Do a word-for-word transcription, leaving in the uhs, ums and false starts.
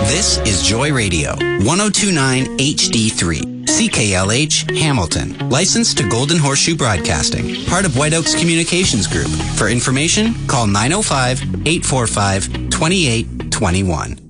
This is Joy Radio, ten twenty-nine H D three, C K L H, Hamilton. Licensed to Golden Horseshoe Broadcasting, part of White Oaks Communications Group. For information, call nine oh five, eight four five, two eight two one.